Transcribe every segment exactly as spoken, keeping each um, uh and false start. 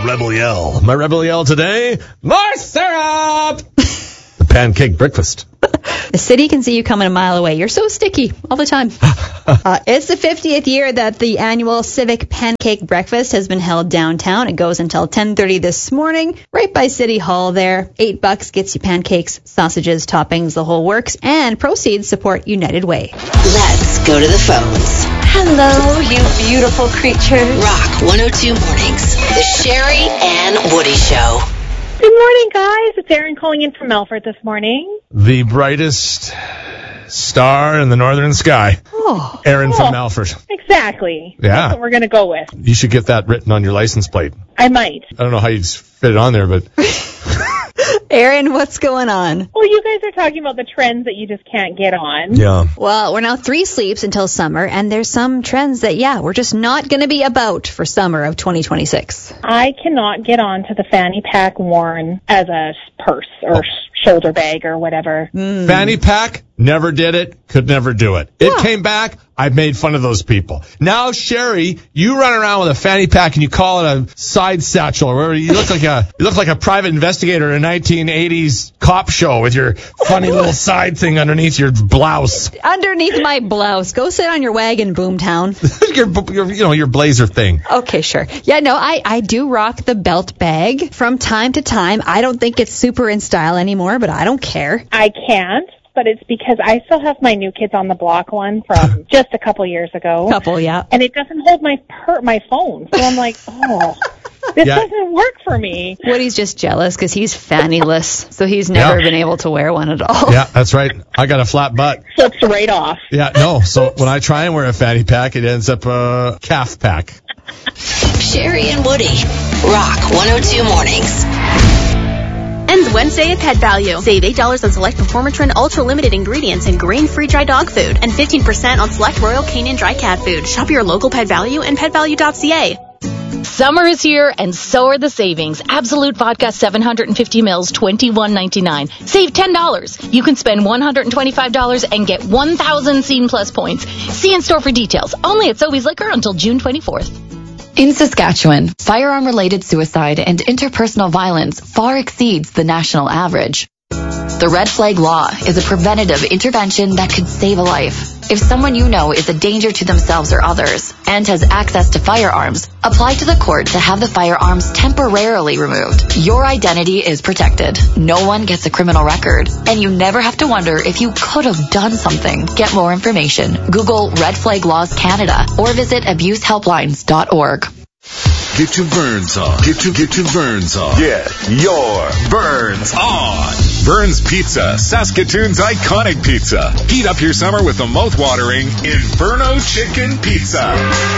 Rebel Yell. My Rebel Yell today, more syrup! The pancake breakfast. The city can see you coming a mile away. You're so sticky all the time. uh, it's the fiftieth year that the annual Civic Pancake Breakfast has been held downtown. It goes until ten thirty this morning, right by City Hall there. Eight bucks gets you pancakes, sausages, toppings, the whole works, and proceeds support United Way. Let's go to the phones. Hello, you beautiful creatures. Rock one oh two Mornings, the Sherry and Woody Show. Good morning, guys. It's Erin calling in from Melfort this morning. The brightest star in the northern sky. Oh. Erin Oh. from Melfort. Exactly. Yeah. That's what we're going to go with. You should get that written on your license plate. I might. I don't know how you'd fit it on there, but... Erin, what's going on? Well, you guys are talking about the trends that you just can't get on. Yeah. Well, we're now three sleeps until summer, and there's some trends that, yeah, we're just not going to be about for summer of twenty twenty-six. I cannot get on to the fanny pack worn as a purse or Oh. shoulder bag or whatever. Mm. Fanny pack, never did it, could never do it. It Yeah. came back, I made fun of those people. Now, Sherry, you run around with a fanny pack and you call it a side satchel or whatever. You look like a you look like a private investigator in a nineteen eighties cop show with your funny little side thing underneath your blouse. Underneath my blouse. Go sit on your wagon, Boomtown. your, your you know your blazer thing. Okay, sure. Yeah, no, I, I do rock the belt bag from time to time. I don't think it's super in style anymore, but I don't care. I can't, but it's because I still have my New Kids on the Block one from just a couple years ago. Couple, yeah. And it doesn't hold my per- my phone. So I'm like, oh, this Yeah. doesn't work for me. Woody's just jealous because he's fannyless, so he's never Yeah. been able to wear one at all. Yeah, that's right. I got a flat butt. Flips right off. Yeah, no. So when I try and wear a fanny pack, it ends up a calf pack. Sherry and Woody. Rock one oh two Mornings. Ends Wednesday at Pet Value. Save eight dollars on select Performatrin Ultra Limited ingredients and grain-free dry dog food, and fifteen percent on select Royal Canin dry cat food. Shop your local Pet Value and pet value dot c a. Summer is here, and so are the savings. Absolute Vodka seven hundred fifty mils, twenty-one ninety-nine. Save ten dollars. You can spend one hundred twenty-five dollars and get one thousand Scene Plus points. See in store for details. Only at Sobeys Liquor until June twenty-fourth. In Saskatchewan, firearm-related suicide and interpersonal violence far exceeds the national average. The Red Flag Law is a preventative intervention that could save a life. If someone you know is a danger to themselves or others and has access to firearms, apply to the court to have the firearms temporarily removed. Your identity is protected. No one gets a criminal record, and you never have to wonder if you could have done something. Get more information. Google Red Flag Laws Canada or visit abuse helplines dot org. Get your Burns on. Get your, get your Burns on. Get your Burns on. Burns Pizza, Saskatoon's iconic pizza. Heat up your summer with the mouth-watering Inferno Chicken Pizza.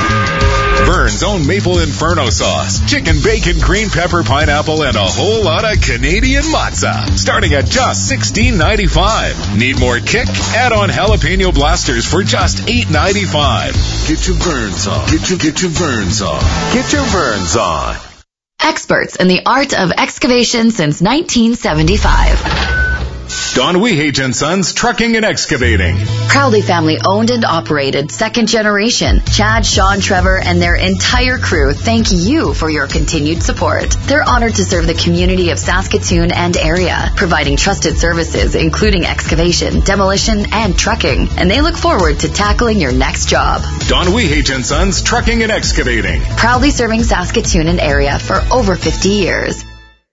Burns' own maple inferno sauce, chicken, bacon, green pepper, pineapple, and a whole lot of Canadian matzah. Starting at just sixteen ninety-five. Need more kick? Add on jalapeno blasters for just eight ninety-five. Get your Burns on. Get your, get your Burns on. Get your Burns on. Experts in the art of excavation since nineteen seventy-five. Don Wehage and Sons Trucking and Excavating. Proudly family owned and operated, second generation. Chad, Sean, Trevor, and their entire crew thank you for your continued support. They're honored to serve the community of Saskatoon and area, providing trusted services including excavation, demolition, and trucking. And they look forward to tackling your next job. Don Wehage and Sons Trucking and Excavating. Proudly serving Saskatoon and area for over fifty years.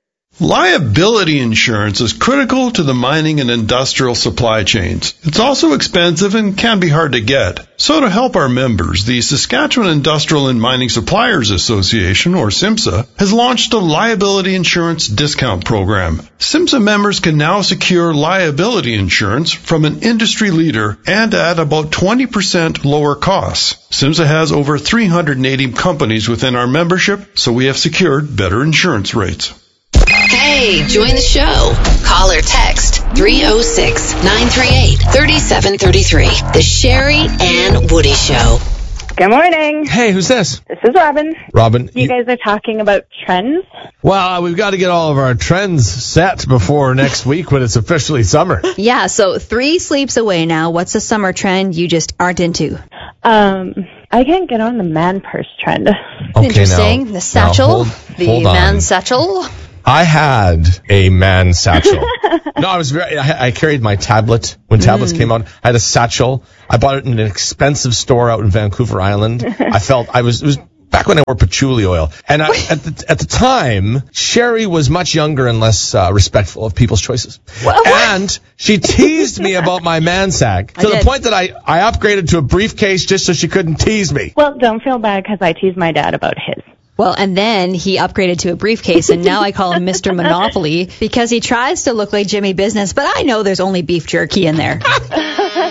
Liability insurance is critical to the mining and industrial supply chains. It's also expensive and can be hard to get. So to help our members, the Saskatchewan Industrial and Mining Suppliers Association, or SIMSA, has launched a liability insurance discount program. SIMSA members can now secure liability insurance from an industry leader and at about twenty percent lower costs. SIMSA has over three hundred eighty companies within our membership, so we have secured better insurance rates. Hey, join the show. Call or text three oh six, nine three eight, three seven three three. The Sherry and Woody Show. Good morning. Hey, who's this? This is Robin. Robin. You guys are talking about trends? Well, we've got to get all of our trends set before next week when it's officially summer. Yeah, so three sleeps away now. What's a summer trend you just aren't into? Um, I can't get on the man purse trend. Okay, Interesting. now, The satchel. Now hold, The Hold on. man satchel. I had a man satchel. No, I was very, I, I carried my tablet when tablets Mm. came out. I had a satchel. I bought it in an expensive store out in Vancouver Island. I felt I was, it was back when I wore patchouli oil. And I, at the, at the time, Sherry was much younger and less uh, respectful of people's choices. What? And she teased me about my man sack to I the did. point that I, I upgraded to a briefcase just so she couldn't tease me. Well, don't feel bad because I tease my dad about his. Well, and then he upgraded to a briefcase, and now I call him Mister Monopoly because he tries to look like Jimmy Business, but I know there's only beef jerky in there.